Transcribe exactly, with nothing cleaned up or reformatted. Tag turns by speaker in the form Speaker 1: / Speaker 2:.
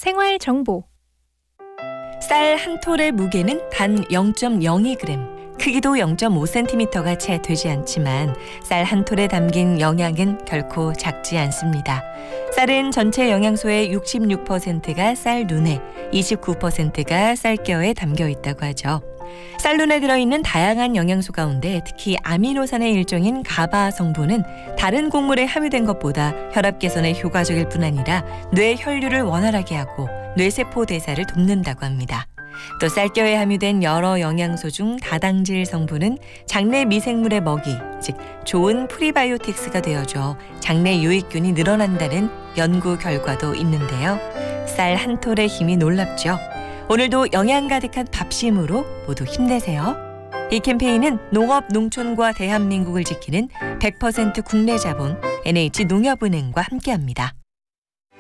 Speaker 1: 생활 정보.
Speaker 2: 쌀 한 톨의 무게는 단 영 점 영이 그램, 크기도 영 점 오 센티미터가 채 되지 않지만 쌀 한 톨에 담긴 영양은 결코 작지 않습니다. 쌀은 전체 영양소의 육십육 퍼센트가 쌀눈에, 이십구 퍼센트가 쌀겨에 담겨 있다고 하죠. 쌀눈에 들어있는 다양한 영양소 가운데 특히 아미노산의 일종인 가바 성분은 다른 곡물에 함유된 것보다 혈압 개선에 효과적일 뿐 아니라 뇌 혈류를 원활하게 하고 뇌세포 대사를 돕는다고 합니다. 또 쌀겨에 함유된 여러 영양소 중 다당질 성분은 장내 미생물의 먹이, 즉 좋은 프리바이오틱스가 되어줘 장내 유익균이 늘어난다는 연구 결과도 있는데요. 쌀 한 톨의 힘이 놀랍죠. 오늘도 영양 가득한 밥심으로 모두 힘내세요. 이 캠페인은 농업, 농촌과 대한민국을 지키는 백 퍼센트 국내 자본 엔에이치 농협은행과 함께합니다.